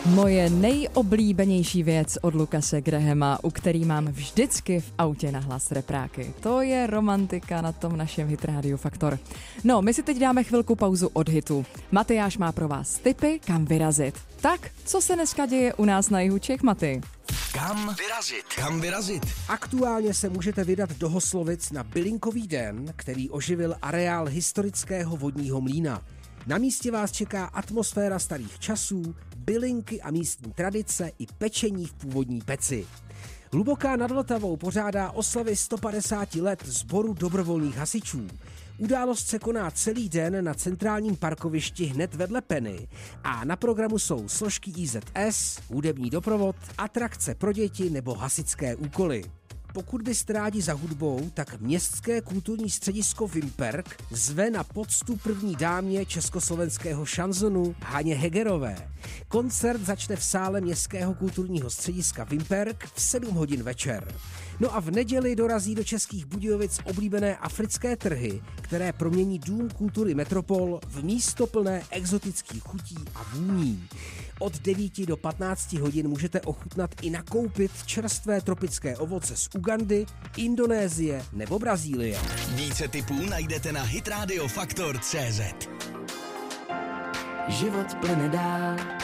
Moje nejoblíbenější věc od Lucase Grahama, u který mám vždycky v autě nahlas repráky. To je romantika na tom našem Hit Radio Faktor. No, my si teď dáme chvilku pauzu od hitu. Matyáš má pro vás tipy, kam vyrazit. Tak, co se dneska děje u nás na jihu Čech, Maty? Kam vyrazit? Kam vyrazit? Aktuálně se můžete vydat do Hoslovic na bylinkový den, který oživil areál historického vodního mlýna. Na místě vás čeká atmosféra starých časů, bylinky a místní tradice i pečení v původní peci. Hluboká nad Vltavou pořádá oslavy 150 let sboru dobrovolných hasičů. Událost se koná celý den na centrálním parkovišti hned vedle Penny a na programu jsou složky IZS, hudební doprovod, atrakce pro děti nebo hasičské úkoly. Pokud byste rádi za hudbou, tak Městské kulturní středisko Vimperk zve na poctu první dámě československého šanzonu Haně Hegerové. Koncert začne v sále Městského kulturního střediska Vimperk v 7 hodin večer. No a v neděli dorazí do Českých Budějovic oblíbené africké trhy, které promění Dům kultury Metropol v místo plné exotických chutí a vůní. Od 9 do 15 hodin můžete ochutnat i nakoupit čerstvé tropické ovoce z Ugandy, Indonésie nebo Brazílie. Více tipů najdete na hitradiofaktor.cz. Život plyne dál